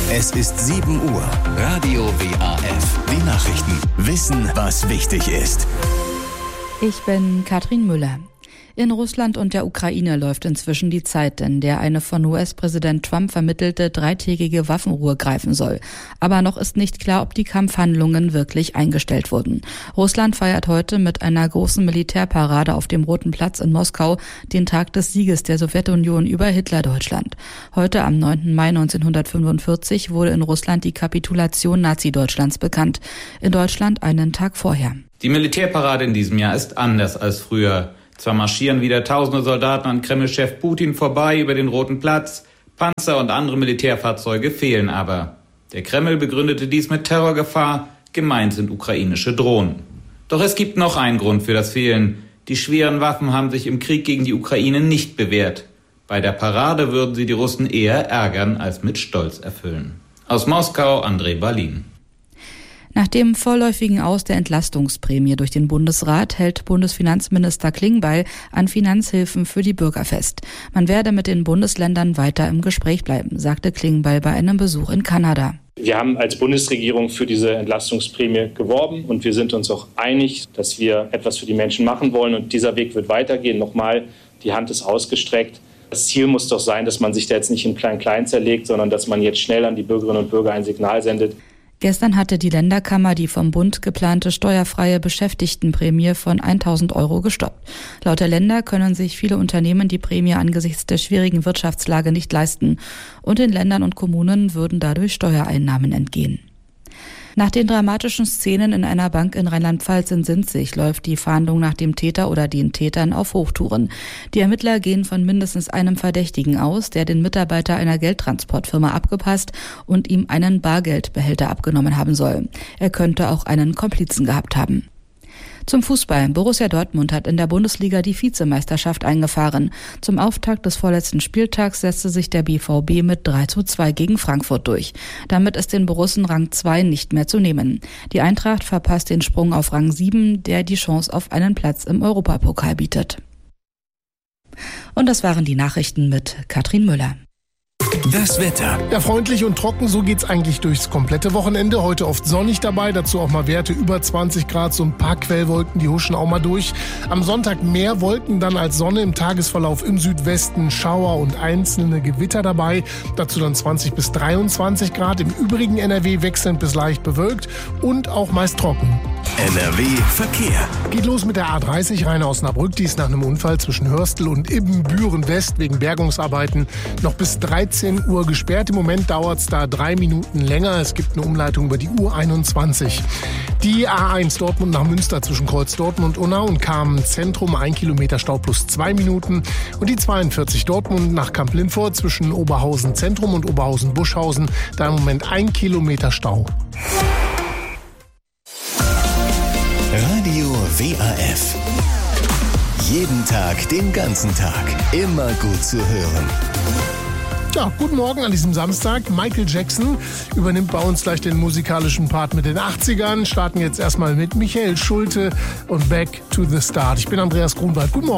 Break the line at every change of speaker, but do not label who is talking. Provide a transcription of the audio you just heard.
Es ist 7 Uhr. Radio WAF. Die Nachrichten. Wissen, was wichtig ist.
Ich bin Katrin Müller. In Russland und der Ukraine läuft inzwischen die Zeit, in der eine von US-Präsident Trump vermittelte 3-tägige Waffenruhe greifen soll. Aber noch ist nicht klar, ob die Kampfhandlungen wirklich eingestellt wurden. Russland feiert heute mit einer großen Militärparade auf dem Roten Platz in Moskau den Tag des Sieges der Sowjetunion über Hitler-Deutschland. Heute, am 9. Mai 1945, wurde in Russland die Kapitulation Nazi-Deutschlands bekannt. In Deutschland einen Tag vorher.
Die Militärparade in diesem Jahr ist anders als früher. Zwar marschieren wieder tausende Soldaten an Kreml-Chef Putin vorbei über den Roten Platz, Panzer und andere Militärfahrzeuge fehlen aber. Der Kreml begründete dies mit Terrorgefahr, gemeint sind ukrainische Drohnen. Doch es gibt noch einen Grund für das Fehlen. Die schweren Waffen haben sich im Krieg gegen die Ukraine nicht bewährt. Bei der Parade würden sie die Russen eher ärgern als mit Stolz erfüllen. Aus Moskau, André Balin.
Nach dem vorläufigen Aus der Entlastungsprämie durch den Bundesrat hält Bundesfinanzminister Klingbeil an Finanzhilfen für die Bürger fest. Man werde mit den Bundesländern weiter im Gespräch bleiben, sagte Klingbeil bei einem Besuch in Kanada.
Wir haben als Bundesregierung für diese Entlastungsprämie geworben und wir sind uns auch einig, dass wir etwas für die Menschen machen wollen und dieser Weg wird weitergehen. Nochmal, die Hand ist ausgestreckt. Das Ziel muss doch sein, dass man sich da jetzt nicht im Klein-Klein zerlegt, sondern dass man jetzt schnell an die Bürgerinnen und Bürger ein Signal sendet.
Gestern hatte die Länderkammer die vom Bund geplante steuerfreie Beschäftigtenprämie von 1.000 € gestoppt. Laut der Länder können sich viele Unternehmen die Prämie angesichts der schwierigen Wirtschaftslage nicht leisten. Und den Ländern und Kommunen würden dadurch Steuereinnahmen entgehen. Nach den dramatischen Szenen in einer Bank in Rheinland-Pfalz in Sinzig läuft die Fahndung nach dem Täter oder den Tätern auf Hochtouren. Die Ermittler gehen von mindestens einem Verdächtigen aus, der den Mitarbeiter einer Geldtransportfirma abgepasst und ihm einen Bargeldbehälter abgenommen haben soll. Er könnte auch einen Komplizen gehabt haben. Zum Fußball. Borussia Dortmund hat in der Bundesliga die Vizemeisterschaft eingefahren. Zum Auftakt des vorletzten Spieltags setzte sich der BVB mit 3:2 gegen Frankfurt durch. Damit ist den Borussen Rang 2 nicht mehr zu nehmen. Die Eintracht verpasst den Sprung auf Rang 7, der die Chance auf einen Platz im Europapokal bietet. Und das waren die Nachrichten mit Katrin Müller.
Das Wetter.
Ja, freundlich und trocken, so geht's eigentlich durchs komplette Wochenende. Heute oft sonnig dabei, dazu auch mal Werte über 20 Grad, so ein paar Quellwolken, die huschen auch mal durch. Am Sonntag mehr Wolken dann als Sonne, im Tagesverlauf im Südwesten Schauer und einzelne Gewitter dabei. Dazu dann 20 bis 23 Grad, im übrigen NRW wechselnd bis leicht bewölkt und auch meist trocken.
NRW Verkehr.
Geht los mit der A30 Rheine-Osnabrück. Die ist nach einem Unfall zwischen Hörstel und Ibbenbüren West wegen Bergungsarbeiten noch bis 13 Uhr gesperrt. Im Moment dauert es da 3 Minuten länger. Es gibt eine Umleitung über die U21. Die A1 Dortmund nach Münster zwischen Kreuz Dortmund und Unna und Kamen Zentrum 1 Kilometer Stau plus 2 Minuten. Und die 42 Dortmund nach Kamp-Lindfort zwischen Oberhausen Zentrum und Oberhausen Buschhausen. Da im Moment 1 Kilometer Stau.
Radio WAF. Jeden Tag, den ganzen Tag. Immer gut zu hören.
Ja, guten Morgen an diesem Samstag. Michael Jackson übernimmt bei uns gleich den musikalischen Part mit den 80ern. Starten jetzt erstmal mit Michael Schulte und Back to the Start. Ich bin Andreas Grunwald. Guten Morgen.